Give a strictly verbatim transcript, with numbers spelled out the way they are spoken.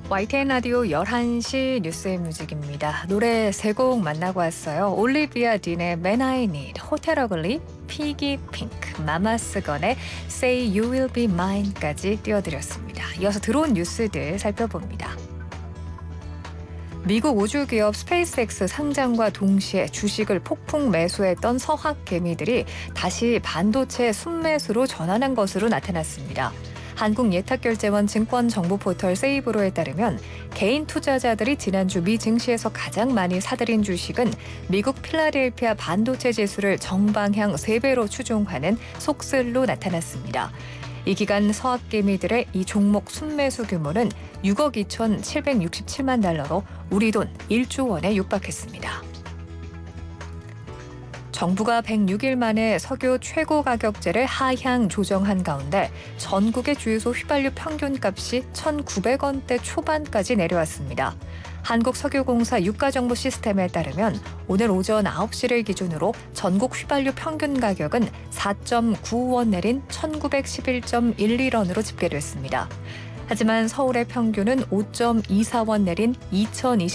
와이티엔 라디오 열한 시 뉴스의 뮤직입니다. 노래 세 곡 만나고 왔어요. 올리비아 딘의 Man I Need, 호텔 어글리, 피기 핑크, 마마스건의 Say You Will Be Mine까지 띄워드렸습니다. 이어서 들어온 뉴스들 살펴봅니다. 미국 우주기업 스페이스엑스 상장과 동시에 주식을 폭풍 매수했던 서학 개미들이 다시 반도체 순매수로 전환한 것으로 나타났습니다. 한국예탁결제원 증권정보포털 세이브로에 따르면 개인 투자자들이 지난주 미 증시에서 가장 많이 사들인 주식은 미국 필라델피아 반도체 지수를 정방향 세 배로 추종하는 속슬로 나타났습니다. 이 기간 서학개미들의 이 종목 순매수 규모는 육억 이천칠백육십칠만 달러로 우리 돈 일조 원에 육박했습니다. 정부가 백육 일 만에 석유 최고 가격제를 하향 조정한 가운데 전국의 주유소 휘발유 평균값이 천구백 원대 초반까지 내려왔습니다. 한국석유공사 유가정보 시스템에 따르면 오늘 오전 아홉 시를 기준으로 전국 휘발유 평균 가격은 사 점 구오 원 내린 천구백십일 점 일일 원으로 집계됐습니다. 하지만 서울의 평균은 오 점 이사 원 내린 이천이십